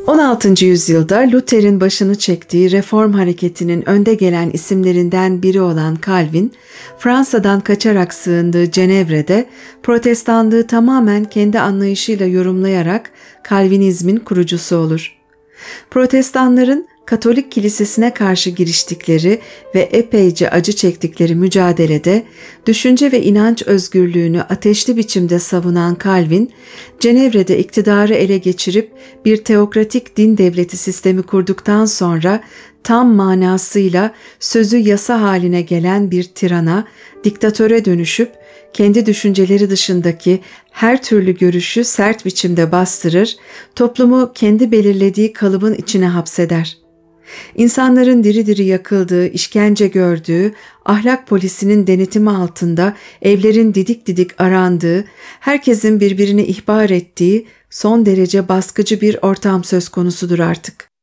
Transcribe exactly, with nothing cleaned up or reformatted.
on altıncı yüzyılda Luther'in başını çektiği reform hareketinin önde gelen isimlerinden biri olan Calvin, Fransa'dan kaçarak sığındığı Cenevre'de Protestanlığı tamamen kendi anlayışıyla yorumlayarak Calvinizmin kurucusu olur. Protestanların Katolik kilisesine karşı giriştikleri ve epeyce acı çektikleri mücadelede düşünce ve inanç özgürlüğünü ateşli biçimde savunan Calvin, Cenevre'de iktidarı ele geçirip bir teokratik din devleti sistemi kurduktan sonra tam manasıyla sözü yasa haline gelen bir tirana, diktatöre dönüşüp kendi düşünceleri dışındaki her türlü görüşü sert biçimde bastırır, toplumu kendi belirlediği kalıbın içine hapseder. İnsanların diri diri yakıldığı, işkence gördüğü, ahlak polisinin denetimi altında evlerin didik didik arandığı, herkesin birbirini ihbar ettiği son derece baskıcı bir ortam söz konusudur artık.